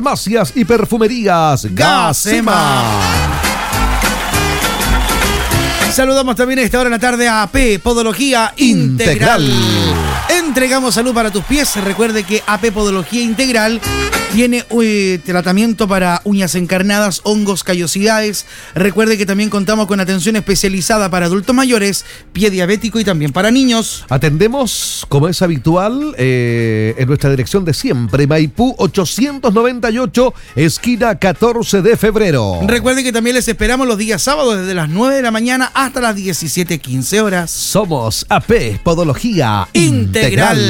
Farmacias y perfumerías Gasema. Saludamos también a esta hora de la tarde a AP Podología Integral. Entregamos salud para tus pies. Recuerde que AP Podología Integral tiene tratamiento para uñas encarnadas, hongos, callosidades. Recuerde que también contamos con atención especializada para adultos mayores, pie diabético y también para niños. Atendemos, como es habitual, en nuestra dirección de siempre, Maipú 898, esquina 14 de febrero. Recuerde que también les esperamos los días sábados desde las 9 de la mañana hasta las 17:15 horas. Somos AP Podología Integral.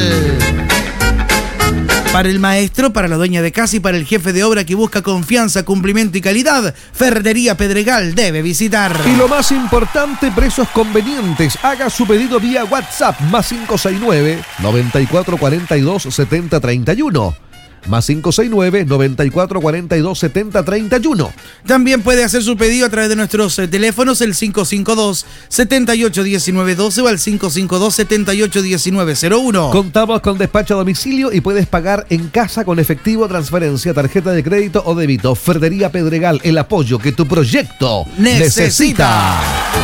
Para el maestro, para la dueña de casa y para el jefe de obra que busca confianza, cumplimiento y calidad, Ferretería Pedregal debe visitar. Y lo más importante, precios convenientes. Haga su pedido vía WhatsApp, +569 9442 7031. +569 9442 7031. También puede hacer su pedido a través de nuestros teléfonos, el 552-781912 o el 552-781901. Contamos con despacho a domicilio y puedes pagar en casa con efectivo, transferencia, tarjeta de crédito o débito. Ferretería Pedregal, el apoyo que tu proyecto necesita.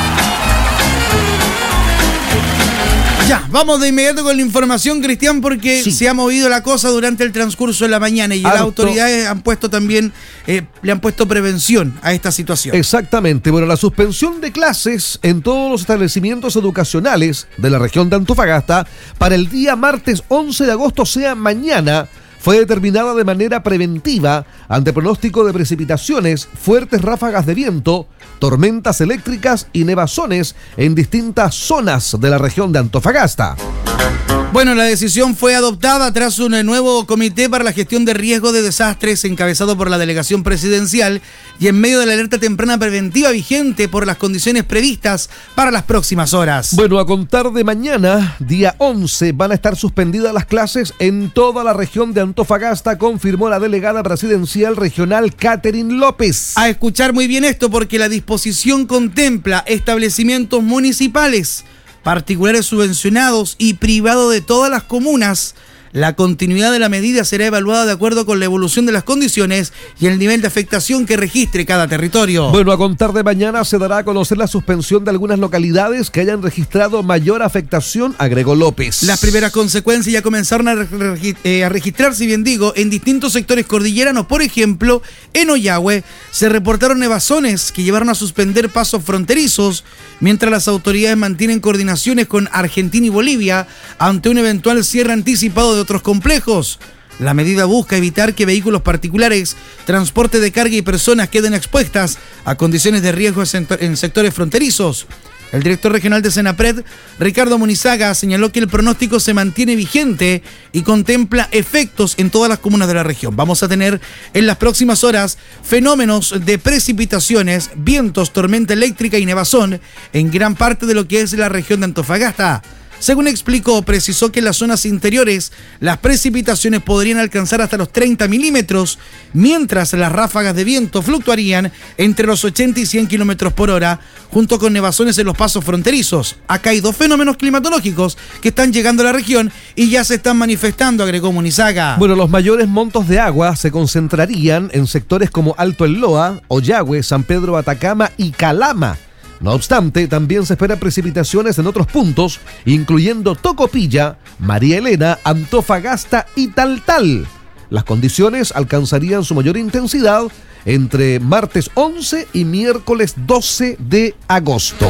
Ya, vamos de inmediato con la información, Cristian, porque se ha movido la cosa durante el transcurso de la mañana y las autoridades han puesto también, le han puesto prevención a esta situación. Exactamente. Bueno, la suspensión de clases en todos los establecimientos educacionales de la región de Antofagasta para el día martes 11 de agosto, sea mañana, fue determinada de manera preventiva ante pronóstico de precipitaciones, fuertes ráfagas de viento, tormentas eléctricas y nevazones en distintas zonas de la región de Antofagasta. Bueno, la decisión fue adoptada tras un nuevo comité para la gestión de riesgo de desastres encabezado por la delegación presidencial y en medio de la alerta temprana preventiva vigente por las condiciones previstas para las próximas horas. Bueno, a contar de mañana, día 11, van a estar suspendidas las clases en toda la región de Antofagasta, confirmó la delegada presidencial regional Catherine López. A escuchar muy bien esto porque la disposición contempla establecimientos municipales, particulares subvencionados y privados de todas las comunas. La continuidad de la medida será evaluada de acuerdo con la evolución de las condiciones y el nivel de afectación que registre cada territorio. Bueno, a contar de mañana se dará a conocer la suspensión de algunas localidades que hayan registrado mayor afectación, agregó López. Las primeras consecuencias ya comenzaron a registrarse, bien digo, en distintos sectores cordilleranos. Por ejemplo, en Ollagüe se reportaron nevazones que llevaron a suspender pasos fronterizos, mientras las autoridades mantienen coordinaciones con Argentina y Bolivia ante un eventual cierre anticipado de otros complejos. La medida busca evitar que vehículos particulares, transporte de carga y personas queden expuestas a condiciones de riesgo en sectores fronterizos. El director regional de Senapred, Ricardo Munizaga, señaló que el pronóstico se mantiene vigente y contempla efectos en todas las comunas de la región. Vamos a tener en las próximas horas fenómenos de precipitaciones, vientos, tormenta eléctrica y nevazón en gran parte de lo que es la región de Antofagasta. Según explicó, precisó que en las zonas interiores las precipitaciones podrían alcanzar hasta los 30 milímetros, mientras las ráfagas de viento fluctuarían entre los 80 y 100 kilómetros por hora, junto con nevazones en los pasos fronterizos. Acá hay dos fenómenos climatológicos que están llegando a la región y ya se están manifestando, agregó Munizaga. Bueno, los mayores montos de agua se concentrarían en sectores como Alto El Loa, Ollagüe, San Pedro Atacama y Calama. No obstante, también se esperan precipitaciones en otros puntos, incluyendo Tocopilla, María Elena, Antofagasta y Taltal. Las condiciones alcanzarían su mayor intensidad entre martes 11 y miércoles 12 de agosto.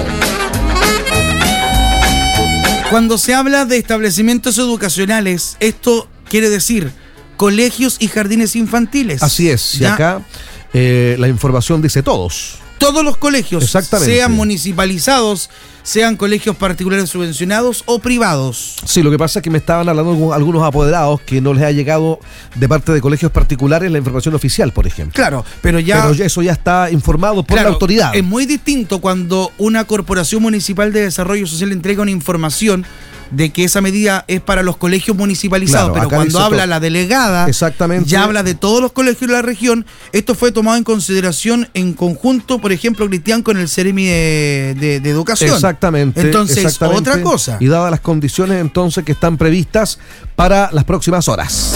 Cuando se habla de establecimientos educacionales, esto quiere decir colegios y jardines infantiles. Así es, y acá la información dice todos. Todos los colegios, sean municipalizados, sean colegios particulares subvencionados o privados. Sí, lo que pasa es que me estaban hablando algunos apoderados que no les ha llegado de parte de colegios particulares la información oficial, por ejemplo. Claro, pero eso ya está informado por la autoridad. Es muy distinto cuando una corporación municipal de desarrollo social entrega una información de que esa medida es para los colegios municipalizados, pero cuando habla la delegada, ya habla de todos los colegios de la región. Esto fue tomado en consideración en conjunto, por ejemplo, Cristian, con el Ceremi de Educación. Exactamente. Entonces, otra cosa. Y dadas las condiciones entonces que están previstas para las próximas horas.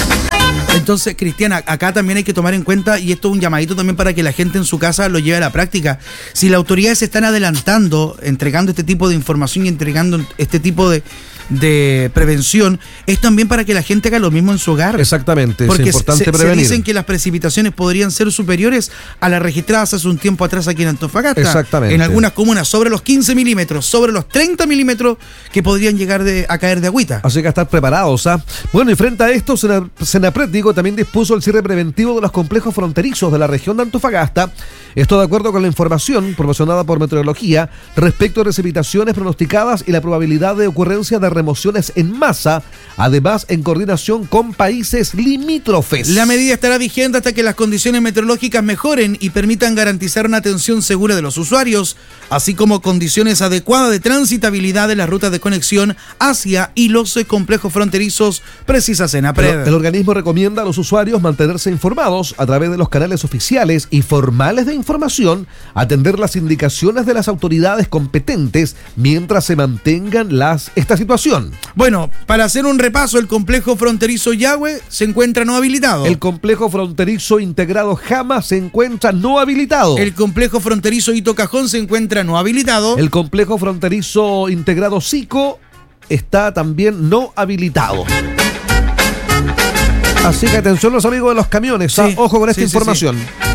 Entonces, Cristiana, acá también hay que tomar en cuenta, y esto es un llamadito también para que la gente en su casa lo lleve a la práctica. Si las autoridades se están adelantando, entregando este tipo de información y entregando este tipo de prevención, es también para que la gente haga lo mismo en su hogar. Exactamente, porque es importante prevenir. Se dicen que las precipitaciones podrían ser superiores a las registradas hace un tiempo atrás aquí en Antofagasta. Exactamente. En algunas comunas sobre los 15 milímetros, sobre los 30 milímetros que podrían llegar a caer de agüita. Así que a estar preparados, ¿ah? Bueno, y frente a esto, Senapred también dispuso el cierre preventivo de los complejos fronterizos de la región de Antofagasta. Esto de acuerdo con la información proporcionada por Meteorología respecto a precipitaciones pronosticadas y la probabilidad de ocurrencia de remociones en masa, además en coordinación con países limítrofes. La medida estará vigente hasta que las condiciones meteorológicas mejoren y permitan garantizar una atención segura de los usuarios, así como condiciones adecuadas de transitabilidad de las rutas de conexión hacia y los complejos fronterizos, precisa Senapred. El organismo recomienda a los usuarios mantenerse informados a través de los canales oficiales y formales de información, atender las indicaciones de las autoridades competentes mientras se mantengan esta situación. Bueno, para hacer un repaso, el complejo fronterizo Yahweh se encuentra no habilitado. El complejo fronterizo integrado Jama se encuentra no habilitado. El complejo fronterizo Hito Cajón se encuentra no habilitado. El complejo fronterizo integrado Sico está también no habilitado. Así que atención los amigos de los camiones, sí, ojo con esta sí, información. Sí.